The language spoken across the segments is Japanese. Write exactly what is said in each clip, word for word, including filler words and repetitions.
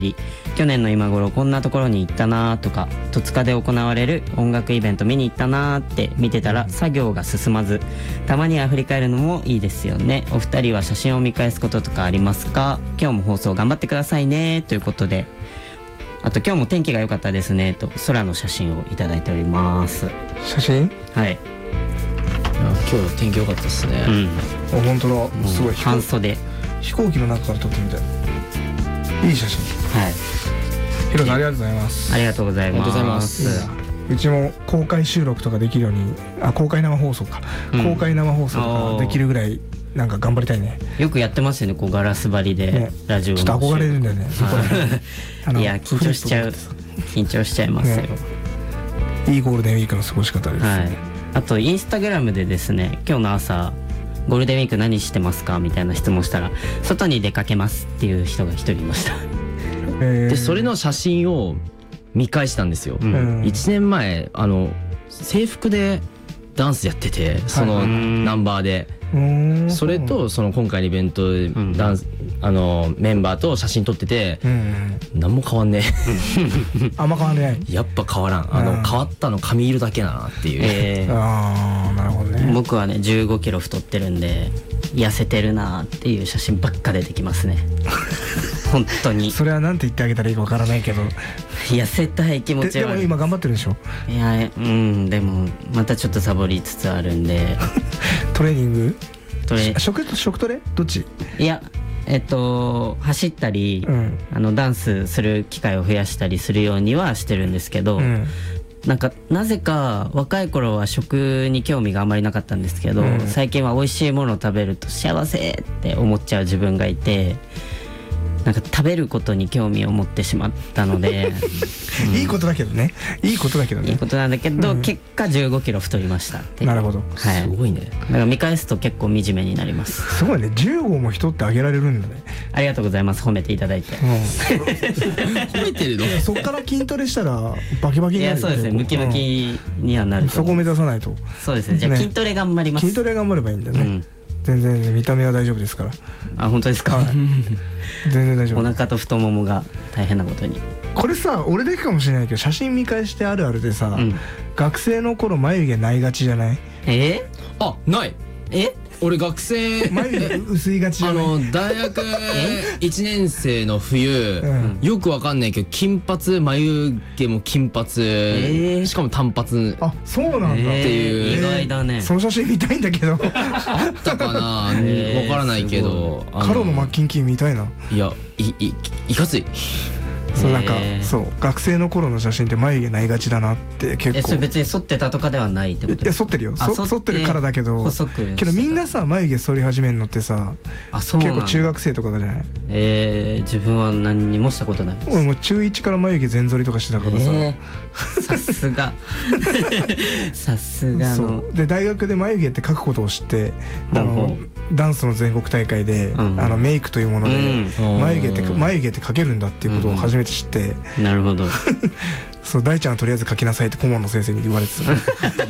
去年の今頃こんなところに行ったなとか、戸塚で行われる音楽イベント見に行ったなって見てたら作業が進まず、たまには振り返るのもいいですよね。お二人は写真を見返すこととかありますか？今日も放送頑張ってくださいねということで、あと今日も天気が良かったですねと空の写真をいただいております。 写真？ はい。 今日天気良かったですね。 うん。 あ、本当だ。すごい。 半袖。 飛行機の中から撮ってみたい。いい写真。 はい。 ヒロさんありがとうございます。 ありがとうございます。 ありがとうございます。 うちも公開収録とかできるように、あ、公開生放送か、うん、公開生放送とかできるぐらいなんか頑張りたいね。 よくやってますよね、こうガラス張りで、ね、ラジオのちょっと憧れるんだよね。そこらいや緊張しちゃう緊張しちゃいますよ、ね、 いいゴールデンウィークの過ごし方です、ね。はい。 あとインスタグラムでですね、今日の朝ゴールデンウィーク何してますかみたいな質問したら、外に出かけますっていう人が一人いました。 でそれの写真を見返したんですよ、うん、いちねんまえあの制服でダンスやってて、そのナンバーで、それとその今回のイベントでダンス、うん、あのメンバーと写真撮ってて、うん、何も変わんねえあんま変わんない。 やっぱ変わらん。あの変わったの髪色だけだなっていう、えー、 ああなるほどね。 僕はねじゅうごキロ太ってるんで痩せてるなっていう写真ばっか出てきますね本当に。 それはなんて言ってあげたらいいかわからないけど、 痩せたい気持ちは。 で, でも今頑張ってるでしょ。 いやうんでもまたちょっとサボりつつあるんでトレーニングトレ食食トレどっち？ いやえっと走ったり、うん、あのダンスする機会を増やしたりするようにはしてるんですけど、うん、なんかなぜか若い頃は食に興味があまりなかったんですけど、うん、最近は美味しいものを食べると幸せって思っちゃう自分がいて、なんか食べることに興味を持ってしまったので、 うん、いいことだけどねいいことだけどねいいことなんだけど、うん、結果じゅうごキロ太りましたって。 なるほど、 はい、 すごいね。 だから見返すと結構惨めになります。 すごいね。じゅうごも太ってあげられるんだね。 ありがとうございます。褒めていただいて、うん、 褒めてるのそっから筋トレしたらバキバキになる。 いやそうですね、ムキムキにはなると、うん、 そこを目指さないと。 そうですね。じゃあ筋トレ頑張ります、 ね、筋トレ頑張ればいいんだね、うん、全然見た目は大丈夫ですから。 あ、本当ですか？ 全然大丈夫。 お腹と太ももが大変なことに。 これさ、俺だけかもしれないけど写真見返してあるあるでさ、うん、学生の頃眉毛ないがちじゃない？ えー、あ、ない。 え俺学生眉毛薄いがちじゃない？ あの大学いちねん生の冬、うん、よくわかんないけど金髪、眉毛も金髪、えー、しかも単髪。 あ、そうなんだっていう、 えー、意外だね。 その写真見たいんだけどあったかな、えー、わからないけど、 カロのマッキンキン見たいな。 いや、いいいかつい。 そうなんかそう学生の頃の写真って眉毛ないがちだなって結構。 え、それ別に剃ってたとかではないってこと？ いや剃ってるよ。剃ってるからだけど、 細くけどみんなさ眉毛剃り始めるのってさ、 あ、そうなんだ。 結構中学生とかじゃない？ えー、自分は何にもしたことないです。 俺もう中いちから眉毛全剃りとかしてたからさ、えー、さすがさすがの。 で大学で眉毛って描くことを知って、あのダンスの全国大会で、うん、あのメイクというもので、うん、眉毛って眉毛って描けるんだっていうことを初めて知って、 うん、なるほどそう大ちゃんはとりあえず描きなさいって顧問の先生に言われてた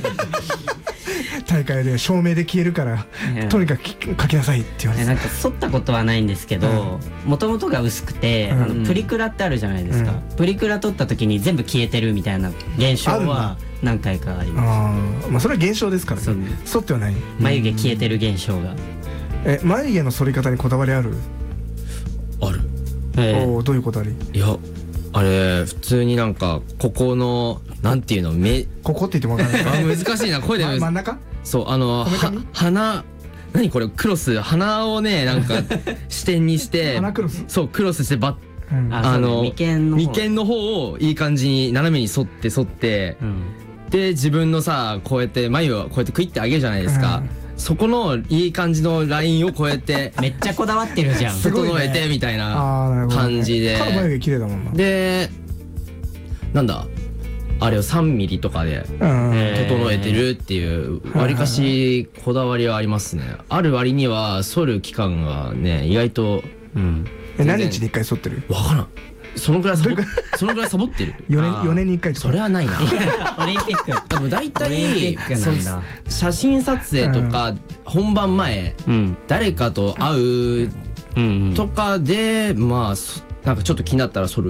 大会で照明で消えるからとにかく描きなさいって言われて。 なんか剃ったことはないんですけど、もともとが薄くて、うん、あのプリクラってあるじゃないですか、うん、プリクラ撮った時に全部消えてるみたいな現象は何回かあります。 あ、まあ、それは現象ですからね。剃ってはない。 眉毛消えてる現象が。 え、眉毛の剃り方にこだわりある？ ある。 えー、お、どういうこだわり？ いや、あれ普通になんかここのなんていうの、目、 ここって言っても分かんない。 難しいな、声で。 真ん中？ そう、あのは鼻、何これ、クロス、鼻をねなんか視点にして鼻クロス。そう、 クロスしてバッ、 うん、あの眉間の眉間の方をいい感じに斜めに沿って沿って、うん、で自分のさこうやって眉をこうやってクイッて上げるじゃないですか、うん、そこのいい感じのラインをこうやってめっちゃこだわってるじゃん整えてみたいな感じで、 彼眉毛綺麗だもんな。 でなんだあれをさんミリとかで整えてるっていうわりかしこだわりはありますね。ある割には剃る期間がね意外と、 うん、え、何日にいっかい剃ってる？ わからん。そのぐらいサボそのぐらいサボってる。 よねんよねんにいっかいとか。 それはないな。 オリンピック。 多分大体写真撮影とか本番前誰かと会うとかでまあ剃っなんかちょっと気になったら剃る